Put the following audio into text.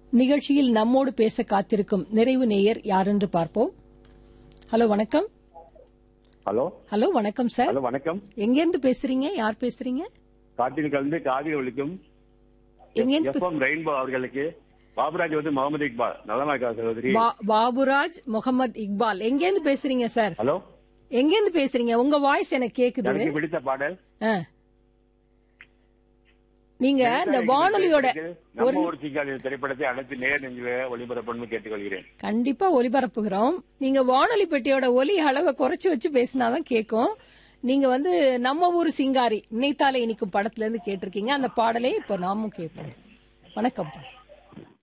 நிகழ்ச்சியில் நம்மோடு பேச காத்திருக்கும் நிறைவு நேயர் யார் என்று பார்ப்போம். ஹலோ வணக்கம். ஹலோ வணக்கம் சார். ஹலோ வணக்கம். எங்கிருந்து பேசுறீங்க? யார் பேசுறீங்க? காட்டில் கலந்து காதில் ஒழிக்கும் எஃப்எம் ரெயின்போ அவர்களுக்கு பாபுராஜ் முகமது இக்பால் நலமா இருக்கா சகோதரி? பாபுராஜ் முகமது இக்பால் எங்கிருந்து பேசுறீங்க சார்? ஹலோ, எங்கிருந்து பேசுறீங்க? உங்க வாய்ஸ் எனக்கு கேக்குது. எனக்கு பிடித்த பாடல் நீங்க இந்த வானொலியோட நம்ம ஒரு சிங்காரி திரைப்படத்தை அனைத்து நேர் நெஞ்சில ஒளிபரப்பணும்னு கேட்டுக்கொள்கிறேன். கண்டிப்பா ஒளிபரப்புகிறோம். நீங்க வானொலி பெட்டியோட ஒலி அளவை குறைச்சு வச்சு பேசினாதான் கேட்கும். நீங்க நம்ம ஊர் சிங்காரி நினைத்தாலே இனிக்கும் படத்துல இருந்து கேட்டிருக்கீங்க. அந்த பாடலே இப்ப நாமும் கேட்போம். வணக்கம்.